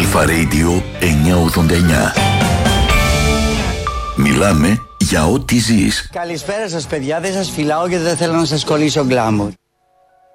Αλφα Radio 989. Μιλάμε για ό,τι ζεις. Καλησπέρα σας παιδιά, δεν σας φυλάω γιατί δεν θέλω να σας κολλήσω γκλάμουρ.